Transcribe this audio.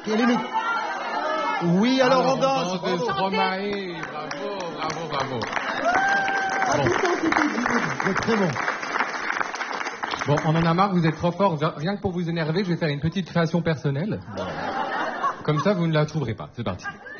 Quel est le... Oui, alors on danse. De Stromae. Bravo. Ah putain, c'était dur. Vous êtes très bon. Bon, on en a marre, vous êtes trop fort. Rien que pour vous énerver, je vais faire une petite création personnelle. Comme ça, vous ne la trouverez pas. C'est parti.